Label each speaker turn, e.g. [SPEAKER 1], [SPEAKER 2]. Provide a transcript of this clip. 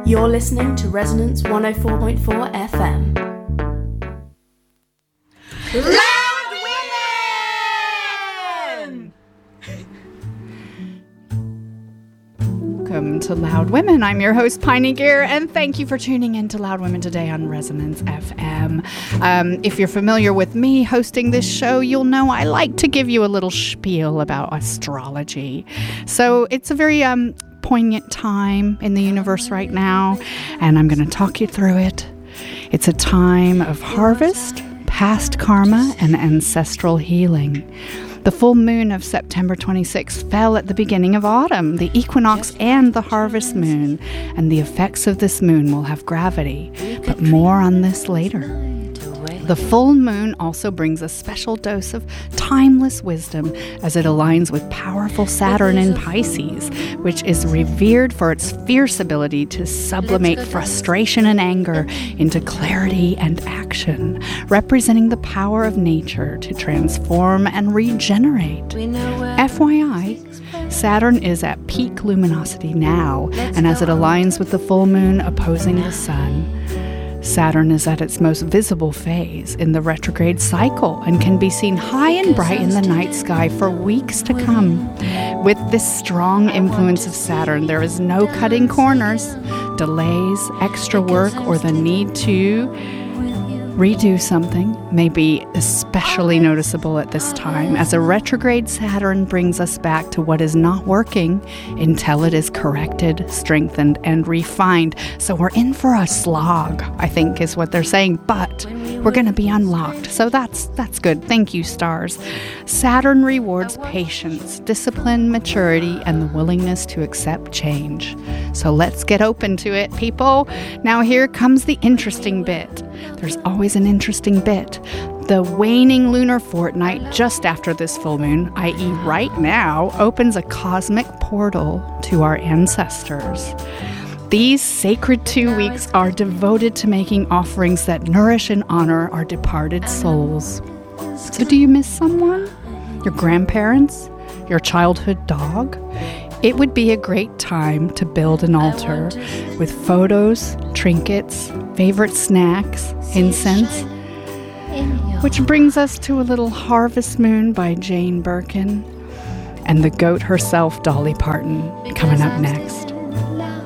[SPEAKER 1] You're listening to Resonance 104.4 FM.
[SPEAKER 2] Loud Women! Welcome to Loud Women. I'm your host, Piney Gear, and thank you for tuning in to Loud Women today on Resonance FM. If you're familiar with me hosting this show, you'll know I like to give you a little spiel about astrology. So it's a very poignant time in the universe right now, and I'm going to talk you through it. It's a time of harvest, past karma, and ancestral healing. The full moon of September 26th fell at the beginning of autumn, the equinox and the harvest moon, and the effects of this moon will have gravity, but more on this later. The full moon also brings a special dose of timeless wisdom as it aligns with powerful Saturn in Pisces, which is revered for its fierce ability to sublimate frustration and anger into clarity and action, representing the power of nature to transform and regenerate. FYI, Saturn is at peak luminosity now, and as it aligns with the full moon opposing the sun, Saturn is at its most visible phase in the retrograde cycle and can be seen high and bright in the night sky for weeks to come. With this strong influence of Saturn, there is no cutting corners, delays, extra work, or the need to redo something may be especially noticeable at this time, as a retrograde Saturn brings us back to what is not working until it is corrected, strengthened, and refined. So we're in for a slog, I think is what they're saying, but we're going to be unlocked. So that's good. Thank you, stars. Saturn rewards patience, discipline, maturity, and the willingness to accept change. So let's get open to it, people. Now here comes the interesting bit. There's always an interesting bit. The waning lunar fortnight just after this full moon, i.e. right now, opens a cosmic portal to our ancestors. These sacred 2 weeks are devoted to making offerings that nourish and honor our departed souls. So do you miss someone? Your grandparents? Your childhood dog? It would be a great time to build an altar with photos, trinkets, favorite snacks, incense. Which brings us to a little Harvest Moon by Jane Birkin and the goat herself, Dolly Parton, coming up next.